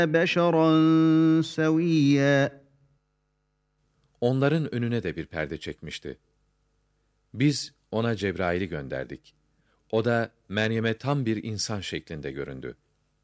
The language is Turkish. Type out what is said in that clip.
بَشَرًا سَوِيًّا. Onların önüne de bir perde çekmişti. Biz ona Cebrail'i gönderdik. O da Meryem'e tam bir insan şeklinde göründü.